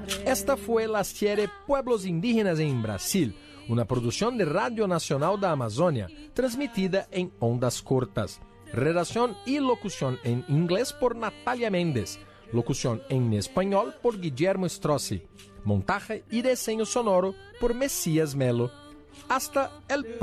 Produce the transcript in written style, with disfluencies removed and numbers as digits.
Esta fue la serie Pueblos Indígenas en Brasil, una producción de Radio Nacional da Amazônia, transmitida en ondas cortas. Redacción y locución en inglés por Natalia Méndez. Locución en español por Guillermo Strossi. Montaje y diseño sonoro por Messias Melo. Hasta el próximo.